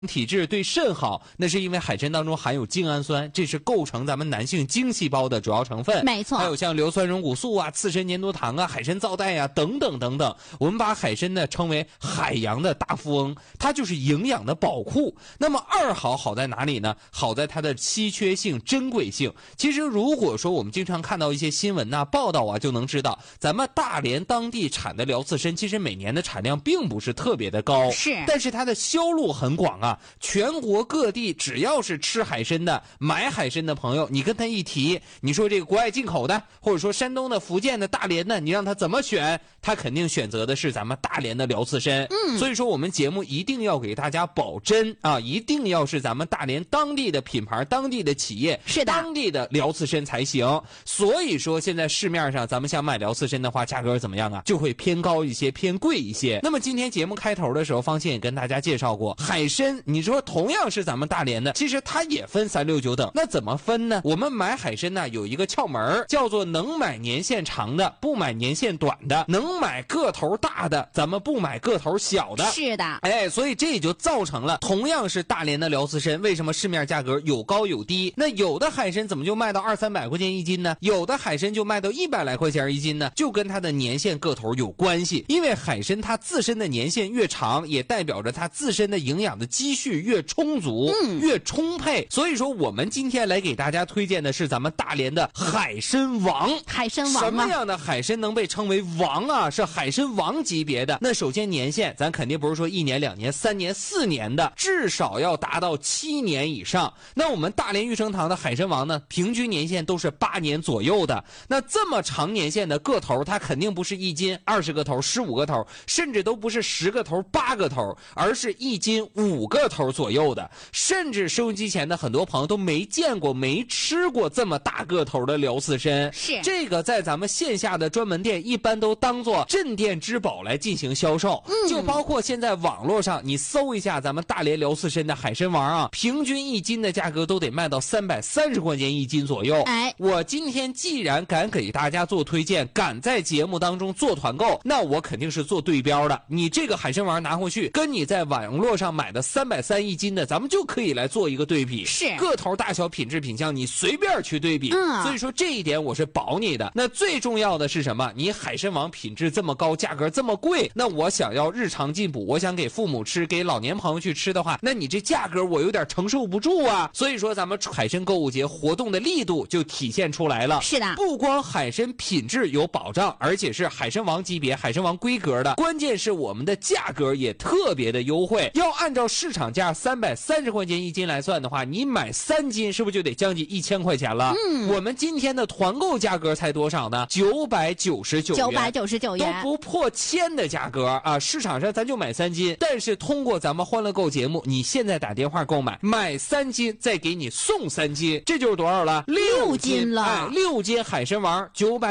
体质对肾好，那是因为海参当中含有精氨酸，这是构成咱们男性精细胞的主要成分。 没错， 还有像硫酸溶骨素啊、次生粘多糖啊、海参皂苷啊等等等等。我们把海参呢称为海洋的大富翁，它就是营养的宝库。那么二好在哪里呢？好在它的稀缺性、珍贵性。其实如果说我们经常看到一些新闻呐、报道啊，就能知道咱们大连当地产的辽刺参，其实每年的产量并不是特别的高，但是它的销路很广啊。全国各地只要是吃海参的、买海参的朋友，你跟他一提，你说这个国外进口的，或者说山东的、福建的、大连的，你让他怎么选，他肯定选择的是咱们大连的辽刺参。所以说我们节目一定要给大家保真啊，一定要是咱们大连当地的品牌、当地的企业、当地的辽刺参才行。所以说现在市面上咱们想买辽刺参的话，价格怎么样啊？就会偏高一些、偏贵一些。那么今天节目开头的时候，方倩也跟大家介绍过海参。你说同样是咱们大连的，其实它也分3、6、9等。那怎么分呢？我们买海参呢有一个窍门，叫做能买年限长的，不买年限短的；能买个头大的，咱们不买个头小的。 是的， 所以这也就造成了同样是大连的辽刺参，为什么市面价格有高有低？那有的海参怎么就卖到200、300块钱一斤呢？有的海参就卖到100来块钱一斤呢？就跟它的年限个头有关系。因为海参它自身的年限越长，也代表着它自身的营养的积蓄越充足，越充沛。所以说我们今天来给大家推荐的是咱们大连的海参王。 海参王什么样的海参能被称为王啊？是海参王级别的。那首先年限咱肯定不是说1年、2年、3年、4年的，至少要达到7年以上。那我们大连育生堂的海参王呢，平均年限都是8年左右的。那这么长年限的个头，它肯定不是1斤20个头、15个头，甚至都不是10个头、8个头，而是1斤5个头左右的。甚至收音机前的很多朋友都没见过、没吃过这么大个头的辽刺参。 是这个在咱们线下的专门店一般都当做镇店之宝来进行销售。就包括现在网络上你搜一下咱们大连辽刺参的海参王啊，平均1斤的价格都得卖到330块钱1斤左右。我今天既然敢给大家做推荐，敢在节目当中做团购，那我肯定是做对标的。你这个海参王拿回去，跟你在网络上买的330一斤的，咱们就可以来做一个对比。 是个头大小、品质品相，你随便去对比。所以说这一点我是保你的。那最重要的是什么？你海参王品质这么高，价格这么贵，那我想要日常进补，我想给父母吃，给老年朋友去吃的话，那你这价格我有点承受不住啊。所以说咱们海参购物节活动的力度就体现出来了。 是的， 不光海参品质有保障，而且是海参王级别、海参王规格的，关键是我们的价格也特别的优惠。要按照市场价330块钱1斤来算的话，你买3斤是不是就得将近1000块钱了？我们今天的团购价格才多少呢？999元 ，999元都不破1000的价格啊！市场上咱就买3斤，但是通过咱们欢乐购节目，你现在打电话购买，买3斤再给你送3斤，这就是多少了？6斤了！6斤海参王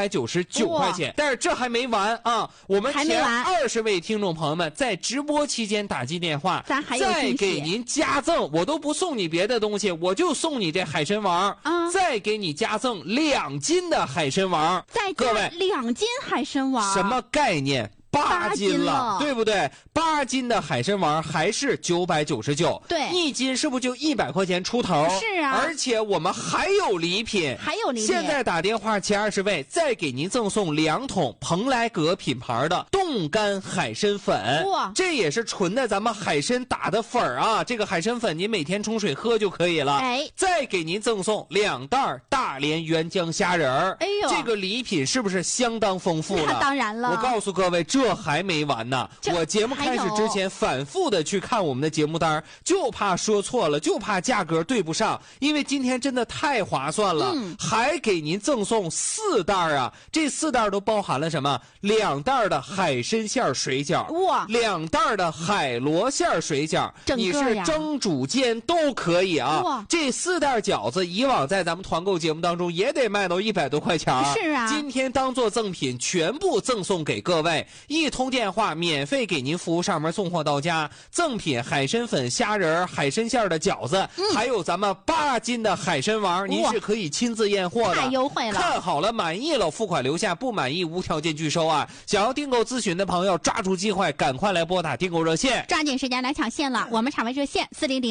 999块钱。但是这还没完啊！我们前20位听众朋友们在直播期间打进电话， 咱还有再给您加赠，我都不送你别的东西，我就送你这海参王，再给你加赠2斤的海参王。 各位，2斤海参王什么概念？8斤了，对不对？8斤的海参王还是999， 对 ，1斤是不是就100块钱出头？ 是啊， 而且我们还有礼品，现在打电话前20位，再给您赠送2桶蓬莱阁品牌的冻干海参粉， 哇， 这也是纯的咱们海参打的粉啊！这个海参粉您每天冲水喝就可以了。再给您赠送2袋大连原浆虾仁儿。这个礼品是不是相当丰富了？ 那当然了。 我告诉各位，这还没完呢！我节目开始之前反复的去看我们的节目单，就怕说错了，就怕价格对不上，因为今天真的太划算了，还给您赠送4袋啊！这4袋都包含了什么？2袋的海参馅水饺，哇，2袋的海螺馅水饺，你是蒸煮煎都可以啊！哇，这4袋饺子以往在咱们团购节目当中也得卖到100多块钱， 是啊， 今天当做赠品全部赠送给各位。 一通电话免费给您服务上门送货到家，赠品海参粉、虾仁、海参馅的饺子，还有咱们8斤的海参王，您是可以亲自验货的， 太优惠了。 看好了，满意了付款留下，不满意无条件拒收啊！想要订购咨询的朋友，抓住机会，赶快来拨打订购热线， 抓紧时间来抢线了。我们场外热线400。